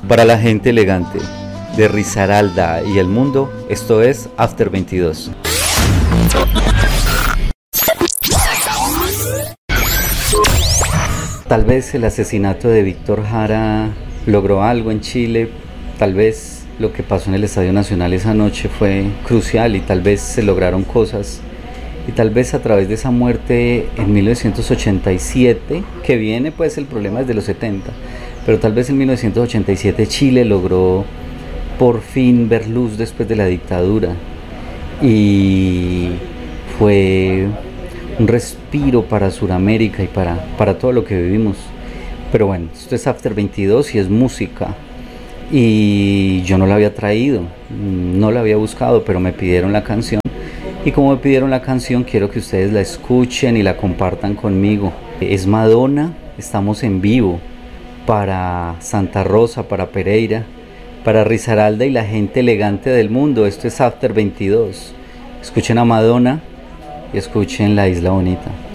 Para la gente elegante de Risaralda y el mundo, esto es After 22. Tal vez el asesinato de Víctor Jara logró algo en Chile, tal vez lo que pasó en el Estadio Nacional esa noche fue crucial y tal vez se lograron cosas. Y tal vez a través de esa muerte en 1987, que viene pues el problema desde los 70, pero tal vez en 1987 Chile logró por fin ver luz después de la dictadura y fue un respiro para Sudamérica y para todo lo que vivimos. Pero bueno, esto es After 22 y es música y yo no la había traído, no la había buscado, pero me pidieron la canción. Y como me pidieron la canción, quiero que ustedes la escuchen y la compartan conmigo. Es Madonna, estamos en vivo para Santa Rosa, para Pereira, para Risaralda y la gente elegante del mundo. Esto es After 22. Escuchen a Madonna y escuchen La Isla Bonita.